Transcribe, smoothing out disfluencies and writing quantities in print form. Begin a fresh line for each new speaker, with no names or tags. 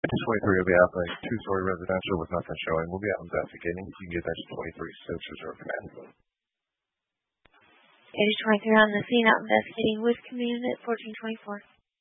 23 will be out like two-story residential with nothing showing. We'll be out investigating. You can get that to 23 Stokes Reserve Command.
It is 23 on the scene out investigating with command at 1424.